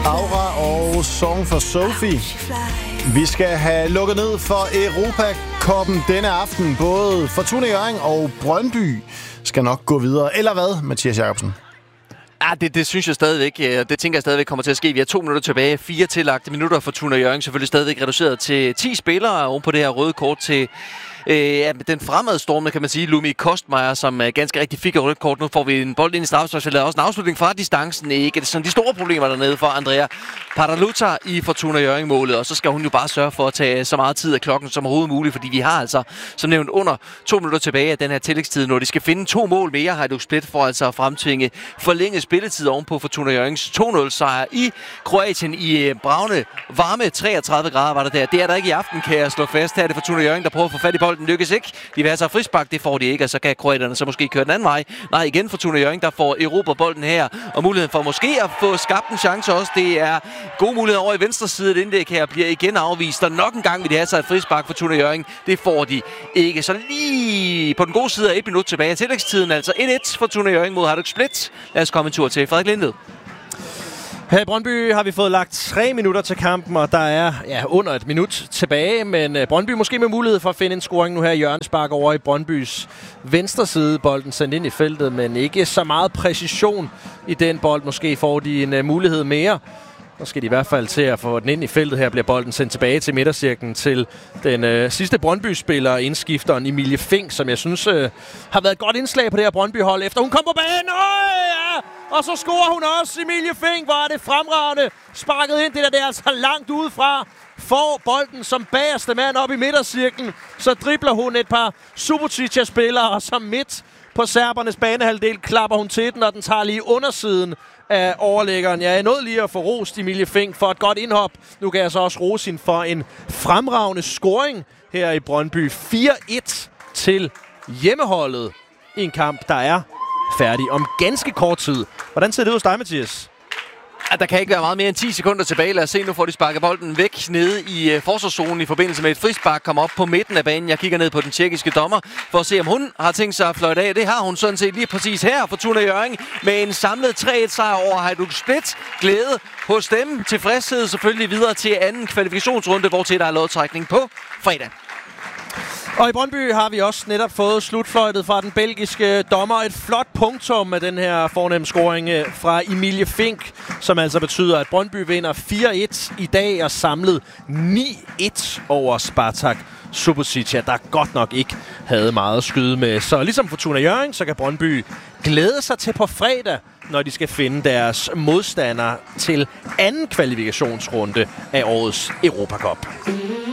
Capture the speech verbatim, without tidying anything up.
Aura og Song for Sophie. Vi skal have lukket ned for Europa-koppen denne aften. Både Fortuna Hjørring og Brøndby skal nok gå videre. Eller hvad, Mathias Jacobsen? Ja, det, det synes jeg stadigvæk. Det tænker jeg stadigvæk kommer til at ske. Vi har to minutter tilbage. Fire tillagte minutter for Fortuna Hjørring. Selvfølgelig stadigvæk reduceret til ti spillere oven på det her røde kort til Øh, den fremadstormende, kan man sige, Lumi Kostmeier, som uh, ganske rigtig fik et rødt kort. Nu får vi en bold ind i straffesparksfeltet. Også en afslutning fra distancen. Ikke det er sådan de store problemer dernede for Andrea Paraluta i Fortuna Hjørring-målet. Og så skal hun jo bare sørge for at tage så meget tid af klokken som overhovedet muligt, fordi vi har altså, som nævnt, under to minutter tilbage af den her tillægstid, når de skal finde to mål mere. Hajduk Split for altså at fremtvinge forlænget spilletid oven på Fortuna Hjørrings to nul sejr i Kroatien i uh, bravne, varme treogtredive grader var det der. Det er der ikke i aften, kan jeg slå fast. Her er det Fortuna Hjørring, der prøver at få fat i bolden. Lykkes ikke. De vil have sig frispark, det får de ikke, og så kan kroaterne så måske køre den anden vej. Nej, igen Fortuna Hjørring, der får Europa bolden her, og muligheden for måske at få skabt en chance også. Det er gode muligheder over i venstre side. Det indlæg her bliver igen afvist, og nok en gang vil de have sig et frispark for Fortuna Hjørring. Det får de ikke. Så lige på den gode side af et minut tilbage af tillægstiden, altså et et for Fortuna Hjørring mod Hajduk Split. Lad os komme en tur til Frederik Lindved. Her i Brøndby har vi fået lagt tre minutter til kampen, og der er ja, under et minut tilbage. Men uh, Brøndby måske med mulighed for at finde en scoring nu her. Jørgen sparker over i Brøndbys venstre side. Bolden sendt ind i feltet, men ikke så meget præcision i den bold. Måske får de en uh, mulighed mere. Så skal de i hvert fald til at få den ind i feltet. Her bliver bolden sendt tilbage til midtercirklen til den øh, sidste Brøndby-spiller, indskifteren Emilie Fink, som jeg synes øh, har været et godt indslag på det her Brøndby-hold, efter hun kom på banen. Øh, ja! Og så scorer hun også. Emilie Fink, var det fremragende. Sparket ind, det der, det er altså langt udefra. Får bolden som bagerste mand op i midtercirklen. Så dribler hun et par Subotica-spillere, og så midt på serbernes banehalvdel klapper hun til den, og den tager lige undersiden af overlæggeren. Jeg er nødt lige at få rost Emilie Fink for et godt indhop. Nu kan jeg så også rose hende for en fremragende scoring her i Brøndby. fire et til hjemmeholdet i en kamp, der er færdig om ganske kort tid. Hvordan ser det ud hos dig, Mathias? Ja, der kan ikke være meget mere end ti sekunder tilbage. Lad os se, nu får de sparket bolden væk nede i uh, forsvarszonen i forbindelse med et frispark. Kommer op på midten af banen. Jeg kigger ned på den tjekkiske dommer for at se, om hun har tænkt sig at fløjte af. Det har hun sådan set lige præcis her for Fortuna Hjørring med en samlet tre et sejr over Hajduk Split. Glæde hos dem. Tilfredshed selvfølgelig videre til anden kvalifikationsrunde, hvor til der er lodtrækning på fredag. Og i Brøndby har vi også netop fået slutfløjtet fra den belgiske dommer. Et flot punktum med den her fornem scoring fra Emilie Fink, som altså betyder, at Brøndby vinder fire et i dag og samlet ni et over Spartak Subotica, der godt nok ikke havde meget at skyde med. Så ligesom Fortuna Hjørring, så kan Brøndby glæde sig til på fredag, når de skal finde deres modstandere til anden kvalifikationsrunde af årets Europa Cup.